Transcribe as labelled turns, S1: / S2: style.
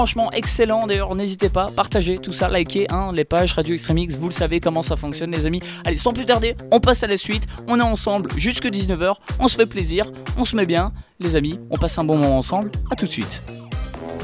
S1: Franchement excellent, d'ailleurs n'hésitez pas, partagez tout ça, likez les pages Radio Extreme X, vous le savez comment ça fonctionne les amis. Allez, sans plus tarder, on passe à la suite, on est ensemble jusque 19h, on se fait plaisir, on se met bien, les amis, on passe un bon moment ensemble, à tout de suite.